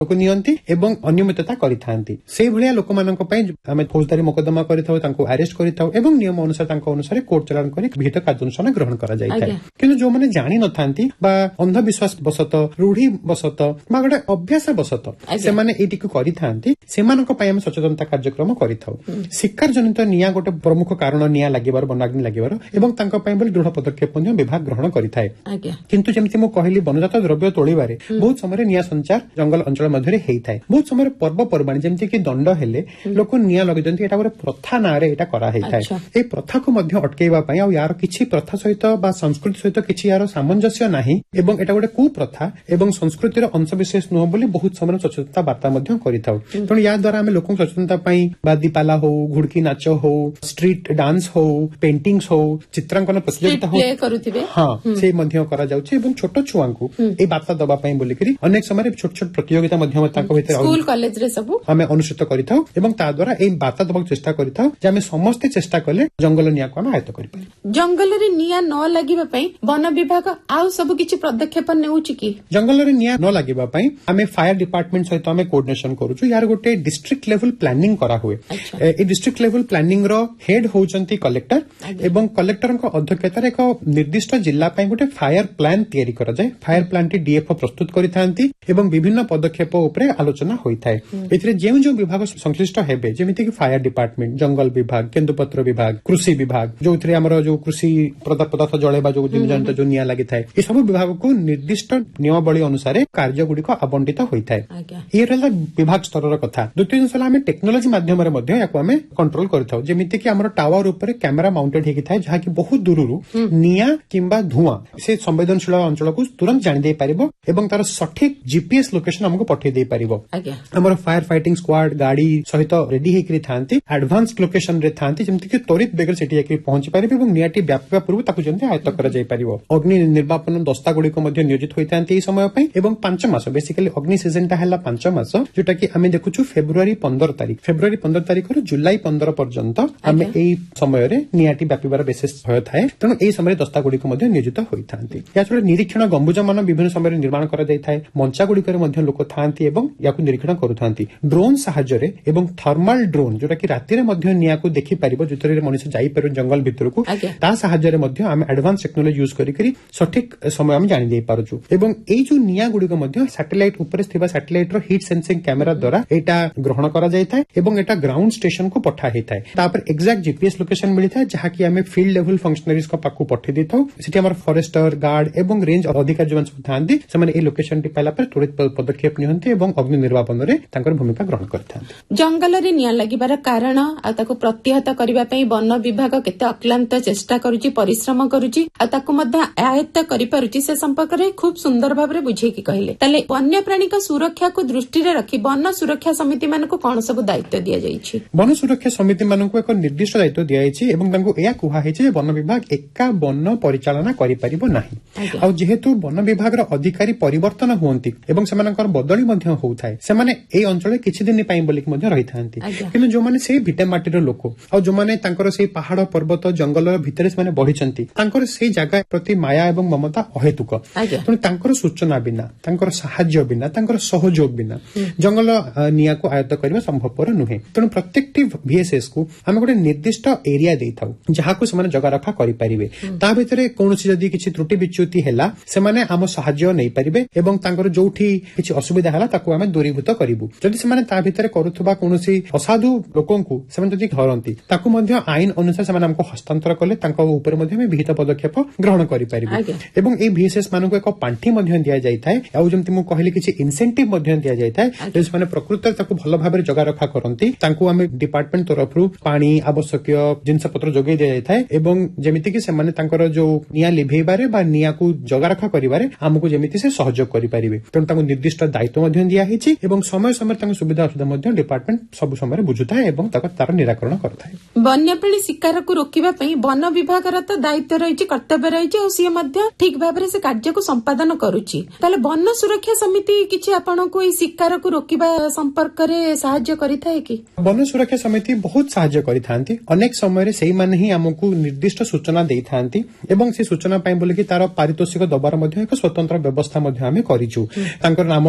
को नियंती एवं अनियमितता करिथांती से भलिया लोक मानक पई आमे फौजदारी मोकदमा करिथाउ तांको अरेस्ट करिथाउ एवं नियम अनुसार तांको अनुसार कोर्ट चालान करी विहित कार्यानुष्ठान ग्रहण करा जाय थाए किंतु जो माने जानि नथांती बा अंधविश्वास बसत रूढ़ी बसत बा गोटे अभ्यास बसत से माने एटी को करिथांती सेमानक पई आमे सचेतनता कार्यक्रम करिथाउ शिकार जनित निया गोटे प्रमुख कारण निया लागिबार वनाग्नि लागिबार एवं तांको पई बोली दृढ़ पदक्षेप मध्ये विभाग ग्रहण करिथाए किंतु जेमति मो कहली वनजात द्रव्य तोड़िबारे बहुत समय निया संचार जंगल अंचल मध्ये हेइथाए बहुत समय पर्व पर्वाणी जेमति कि दंड हेले लोक निया लगि दंती एटा गोटे प्रथा नारे एटा करा हेइथाए ए प्रथा को मध्ये अटकेबा पई आ यार किछि प्रथा सहित बा संस्कृति सहित किछि यार सामंजस्य नाही एवं एटा गोटे कुप्रथा एवं संस्कृतिर अंश विशेष न बोली बहुत समय सचेतनता वार्ता मध्ये करिथाउ तण या द्वारा हम लोक सचेतनता पई बादीपाला हो घुड़की नाच हो स्ट्रीट डांस हो पेंटिंग्स हो चित्रांकन प्रतियोगिता हो हां से मध्ये करा जाउछि एवं छोट छुआंकू ए वार्ता दबा पई बोली करी अनेक समय छोट छोट प्रतियोगिता मध्ये ताको भितर स्कूल कॉलेज रे सब हमें अनुष्ठित करिथाउ एवं ता द्वारा ए वार्ता दबा चेष्टा करिथाउ जे हमें समस्त चेष्टा कले जंगल निया को हम आयत्त करि पारि जंगल रे निया न लागिबा पई वन विभाग आउ सब किछि पदक्षेप नेउछि कि जंगल रे निया न लागिबा पई हमें फायर डिपार्टमेंट सहित हमें कोऑर्डिनेशन करूछु यार गोटे डिस्ट्रिक्ट लेवल प्लानिंग करा हुए ए डिस्ट्रिक्ट लेवल प्लानिंग रो हेड होचंती कलेक्टर एवं कलेक्टर को अध्यक्षतार एक निर्दिष्ट जिला पई गोटे फायर प्लान तयारी करा जाय फायर प्लान टी डीएफओ प्रस्तुत करिथांती एवं विभिन्न पदक्षेप उपरे आलोचना होइथाय एथिरे जो विभाग संश्लिष्ट हेबे जेमिति कि फायर डिपार्टमेंट जंगल विभाग केंदुपत्र विभाग कृषि विभाग जो इथिरे हमर जो कृषि पदार्थ जळेबा जो जनजनत जो निया लागि थाय ए सब विभाग को निर्दिष्ट नियमावली अनुसार कार्य गुडी को आवंटित होइथाय ये रहला विभाग स्तर कथा द्वितीय जिनस हमें टेक्नोलॉजी माध्यम रे मध्ये याको हमें कंट्रोल करथाउ जेमिति कि हमर टावर ऊपर कैमरा माउंटेड हेकि थाय जहा कि बहुत दूररू निया किंबा धुआं से संवेदनशील अंचल को तुरंत जानि दे परिबो एवं तार सठिक जीपीएस लोकेशन हमको पठे दे परिबो हमर फायर फाइटिंग स्क्वाड गाड़ी सहित रेडी हेकि थांती एडवांस लोकेशन रे थांती जेमिति कि त्वरित बेगर सेठी हेकि पहुंच परिबे एवं नियाटी व्यापक पूर्व ताकु जंते आयत्त करा जाय परिबो अग्नि निर्वापन दस्ता गुडी को मध्ये नियोजित होई थांती ए समय पई एवं 5 मास बेसिकली अग्नि सीजन ता हला 5 मास जोटा कि हमें देखुछु फेब्रुआरी 15 तारिख रु जुलाई 15 पर्यंत हमें एई समय रे नियाटी व्यापीबार विशेष भय थाए तनो एई समय दस्ता गुडी को मध्ये नियोजित होई थांती या छोड़ निरीक्षण गंबुज मान विभिन्न समय निर्माण करा जाय थाए मंचा गुडी करे मध्ये लोक थांती एवं याकु निरीक्षण करूथांती ड्रोन सहाय्य रे एवं थर्मल ड्रोन जोटा कि राति रे मध्ये निया को देखि परिबो जुतरे रे मनुष्य जाई परु जंगल भितर को ता सहाय्य रे मध्ये हम एडवांस टेक्नोलॉजी यूज करी सठिक समय हम जानि दे पारुछु एवं एई जो निया गुडी को मध्ये सैटेलाइट ऊपर स्थित सैटेलाइट रो हीट सेंसिंग कैमरा द्वारा एटा ग्रहण करा जाय थाए एवं एटा ग्राउंड स्टेशन को पठा हे थाए तापर एक्जेक्ट जीपीएस लोकेशन मिली थाए जहा कि हमें फील्ड लेवल फंक्शनरीज को पाकु पठे देथौ सिटी हमर फॉरेस्टर गार्ड एवं रेंज अधिकारी जो सब थांती से ए लोकेशन टी पाला पर त्वरित पदक्षेप नियंती एवं अग्नि निर्वापन रे तांकर भूमिका ग्रहण करथांती जंगल रे निया लागिबार कारण आ ताको प्रतिहत करिबा पई वन विभाग केते अक्लांत चेष्टा करूची परिश्रम करूची आ ताको मध्ये आयत्त करि पारुची से संपर्क रे खूब सुंदर भाबरे बुझे कि कहले तले वन्य प्राणी का सुरक्षा को दृष्टि रे रखी वन सुरक्षा समिति मान को कोन सब दायित्व दिया जाईछि वन सुरक्षा समिति मान को एक निर्दिष्ट दायित्व दिया जाईछि एवं तांको एया कुहा हेछि वन विभाग एका वन परिचालना करि परिबो नाही आ जेहेतु वन विभाग रो अधिकारी परिवर्तन होंती एवं सेमानकर बदली मध्ये होउथाय सेमाने ए अंचल किछि दिन पई बोलिक मध्ये रहिथांती किनु जो माने से भिटे माटी रो लोक आ जो माने तांकर से पहाड़ पर्वत जंगल भितरे से माने बढ़िचंती तांकर से जगह प्रति माया एवं ममता अहेतुक तनु तांकर सूचना बिना तांकर सहाय्य बिना तांकर सहयोग बिना जंगल निया को आयत्त करबा संभवपर नुहे तनु प्रत्येकटी वीएसएस को हम गोटे निर्दिष्ट एरिया देथाउ जहा को से जगह रखा करि परिबे ता भितरे कोनोसी जदी किछि त्रुटि विच्युति हैला से माने हम सहाय्य नै परिबे एवं तांकर जोठी किछि असुविधा हैला ताको हम दूरीभूत करिवु जदी से माने ता भितरे करूथबा कोनोसी असाधु लोकन को से जदी धरंती ताको मध्ये आईन अनुसार से माने हमको हस्तांतर करले तांको ऊपर मध्ये हम विहित पदक्षेप ग्रहण करि परिबे एवं ए वीएसएस मान को एक पांठी मध्ये दिया जाय थाए आ जेमति मु कहली किछि इंसेंटिव मध्ये दिया जाय थाए जे माने प्रकृत ताको भलो भाबरे जगह रखा करंती तांको हम डिपार्टमेंट तरफरु पानी आवश्यक जिनस पत्र जोगे दिया जाय थाए एवं जेमिति कि से माने तांकर जो निया लिभेबारे बा निया को जगह रखा करिबारे हमको जेमिति से सहयोग करि परिबे तन ताको निर्दिष्ट दायित्व मध्ये दिया हिछि एवं समय समय ताको सुविधा असुविधा मध्ये डिपार्टमेंट सब समय बुझुथाय एवं तार निराकरण करथाय वन्यप्राणी शिकार को रोकिबा पई वन विभाग रा त दायित्व रहिछि कर्तव्य रहिछि ओ सिए मध्ये ठीक भाबरे से कार्य को संपादन करूछि ताले वन सुरक्षा समिति किछि आपण को ई शिकार को रोकिबा संपर्क रे सहाय्य करिथाय कि वन सुरक्षा समिति बहुत सहाय्य करिथांती अनेक समय रे सेही माने ही हमकु निर्दिष्ट सूचना देइथांती एवं से सूचना पई बोले कि तार पारितोषिक दबार मध्ये एक स्वतंत्र व्यवस्था मध्ये हम करिछु तांकर नाम गोपन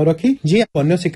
ରଖି ଯିଏ ବନ୍ୟ